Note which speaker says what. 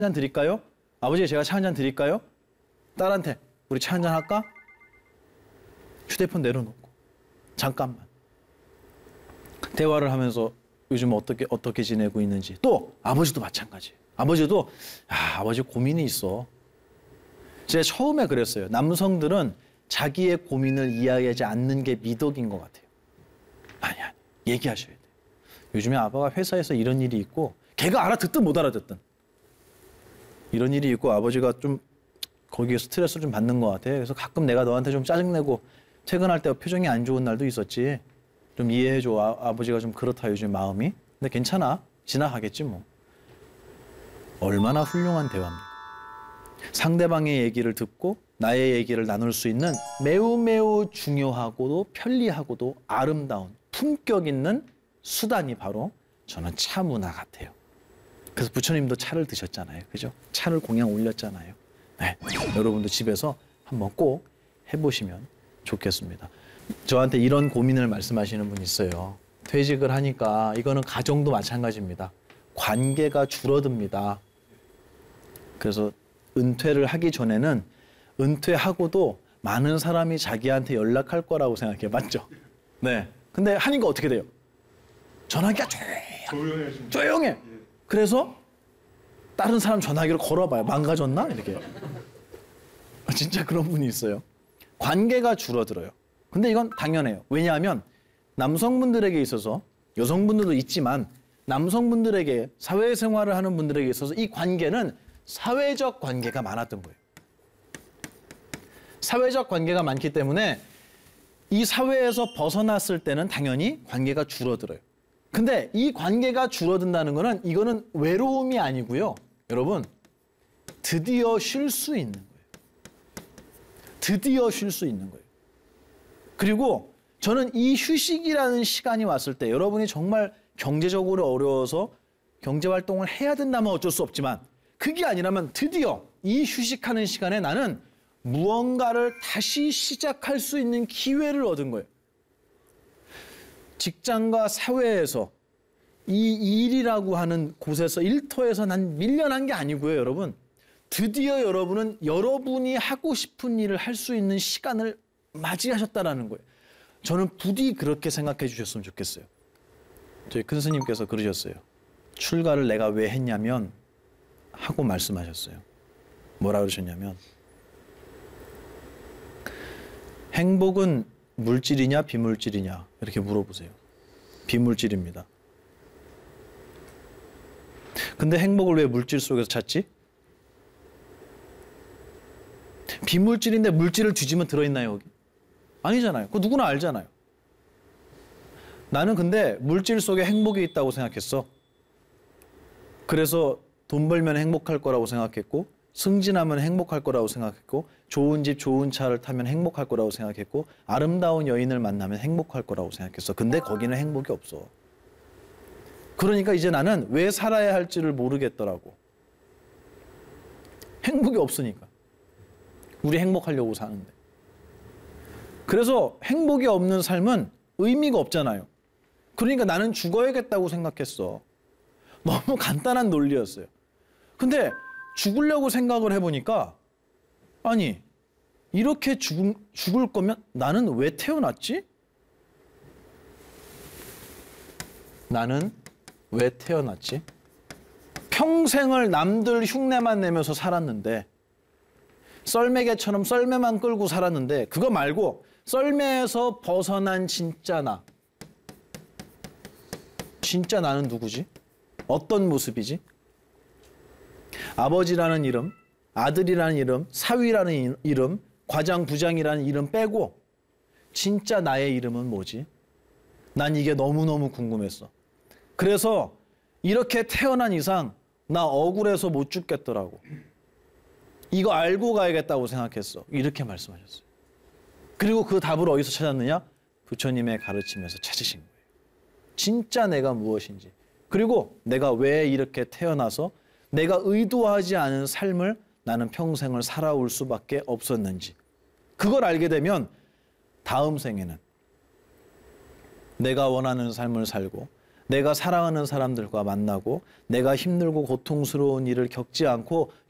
Speaker 1: 잔 드릴까요? 아버지 제가 차 한 잔 드릴까요? 딸한테 우리 차 한 잔 할까? 휴대폰 내려놓고 잠깐만 대화를 하면서 요즘 어떻게 지내고 있는지. 또 아버지도 마찬가지예요. 아버지도 아버지 고민이 있어. 제가 처음에 그랬어요. 남성들은 자기의 고민을 이야기하지 않는 게 미덕인 것 같아요. 아니 얘기하셔야 돼요. 요즘에 아빠가 회사에서 이런 일이 있고 걔가 알아듣든 못 알아듣든 이런 일이 있고 아버지가 좀 거기에 스트레스를 좀 받는 것 같아. 그래서 가끔 내가 너한테 좀 짜증내고 퇴근할 때 표정이 안 좋은 날도 있었지. 좀 이해해줘. 아버지가 좀 그렇다 요즘 마음이. 근데 괜찮아. 지나가겠지 뭐. 얼마나 훌륭한 대화입니까? 상대방의 얘기를 듣고 나의 얘기를 나눌 수 있는 매우 매우 중요하고도 편리하고도 아름다운 품격 있는 수단이 바로 저는 차 문화 같아요. 그래서 부처님도 차를 드셨잖아요. 그죠? 차를 공양 올렸잖아요. 네, 여러분도 집에서 한번 꼭 해보시면 좋겠습니다. 저한테 이런 고민을 말씀하시는 분이 있어요. 퇴직을 하니까 이거는 가정도 마찬가지입니다. 관계가 줄어듭니다. 그래서 은퇴를 하기 전에는 은퇴하고도 많은 사람이 자기한테 연락할 거라고 생각해요. 맞죠? 네. 근데 하니까 어떻게 돼요? 전화기가 조용해. 그래서 다른 사람 전화기를 걸어봐요. 망가졌나? 이렇게. 진짜 그런 분이 있어요. 관계가 줄어들어요. 근데 이건 당연해요. 왜냐하면 남성분들에게 있어서 여성분들도 있지만 남성분들에게 사회생활을 하는 분들에게 있어서 이 관계는 사회적 관계가 많았던 거예요. 사회적 관계가 많기 때문에 이 사회에서 벗어났을 때는 당연히 관계가 줄어들어요. 근데 이 관계가 줄어든다는 거는 이거는 외로움이 아니고요. 여러분, 드디어 쉴 수 있는 거예요. 드디어 쉴 수 있는 거예요. 그리고 저는 이 휴식이라는 시간이 왔을 때 여러분이 정말 경제적으로 어려워서 경제활동을 해야 된다면 어쩔 수 없지만 그게 아니라면 드디어 이 휴식하는 시간에 나는 무언가를 다시 시작할 수 있는 기회를 얻은 거예요. 직장과 사회에서 이 일이라고 하는 곳에서 일터에서 난 밀려난 게 아니고요, 여러분. 드디어 여러분은 여러분이 하고 싶은 일을 할 수 있는 시간을 맞이하셨다라는 거예요. 저는 부디 그렇게 생각해 주셨으면 좋겠어요. 저희 큰 스님께서 그러셨어요. 출가를 내가 왜 했냐면 하고 말씀하셨어요. 뭐라 그러셨냐면 행복은 물질이냐 비물질이냐 이렇게 물어보세요. 비물질입니다. 근데 행복을 왜 물질 속에서 찾지? 비물질인데 물질을 뒤지면 들어있나요 여기? 아니잖아요. 그거 누구나 알잖아요. 나는 근데 물질 속에 행복이 있다고 생각했어. 그래서 돈 벌면 행복할 거라고 생각했고 승진하면 행복할 거라고 생각했고 좋은 집 좋은 차를 타면 행복할 거라고 생각했고 아름다운 여인을 만나면 행복할 거라고 생각했어. 근데 거기는 행복이 없어. 그러니까 이제 나는 왜 살아야 할지를 모르겠더라고. 행복이 없으니까. 우리 행복하려고 사는데. 그래서 행복이 없는 삶은 의미가 없잖아요. 그러니까 나는 죽어야겠다고 생각했어. 너무 간단한 논리였어요. 근데 죽으려고 생각을 해보니까 아니 이렇게 죽을 거면 나는 왜 태어났지? 나는 왜 태어났지? 평생을 남들 흉내만 내면서 살았는데 썰매개처럼 썰매만 끌고 살았는데 그거 말고 썰매에서 벗어난 진짜 나. 진짜 나는 누구지? 어떤 모습이지? 아버지라는 이름, 아들이라는 이름, 사위라는 이름, 과장, 부장이라는 이름 빼고 진짜 나의 이름은 뭐지? 난 이게 너무너무 궁금했어. 그래서 이렇게 태어난 이상 나 억울해서 못 죽겠더라고. 이거 알고 가야겠다고 생각했어. 이렇게 말씀하셨어요. 그리고 그 답을 어디서 찾았느냐? 부처님의 가르침에서 찾으신 거예요. 진짜 내가 무엇인지. 그리고 내가 왜 이렇게 태어나서 내가 의도하지 않은 삶을 나는 평생을 살아올 수밖에 없었는지. 그걸 알게 되면 다음 생에는 내가 원하는 삶을 살고 내가 사랑하는 사람들과 만나고 내가 힘들고 고통스러운 일을 겪지 않고